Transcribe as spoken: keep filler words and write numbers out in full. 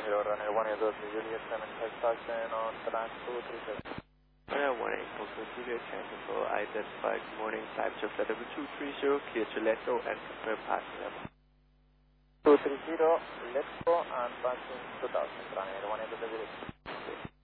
Zero, runway one eight, Juliet seven five, station on track two three seven. Runway one eight, Juliet cancel for identified morning type of level two three zero, clear to let go and confirm passing level. two three zero, let's go and passing two thousand, runway one eight, Juliet.